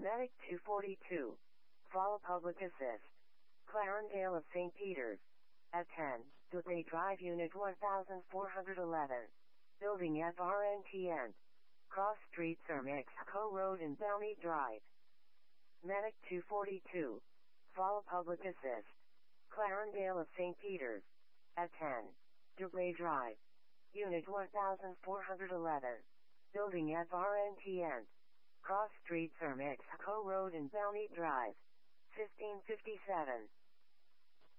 Medic 242. Follow Public Assist. Clarendale of St. Peters. At 10, Dudley Drive Unit 1411. Building FRNTN. Cross Street Sir Mexico Road and Downey Drive. Medic 242. Follow Public Assist. Clarendale of St. Peters. At 10, Dudley Drive. Unit 1411. Building FRNTN. Cross Street Sir Mexico Road and Downey Drive. 1557.